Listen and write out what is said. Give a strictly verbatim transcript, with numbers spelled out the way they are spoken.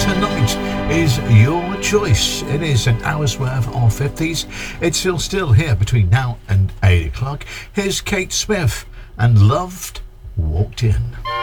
tonight is your choice. It is an hour's worth of fifties. It's still still here between now and eight o'clock. Here's Kate Smith and Loved Walked In.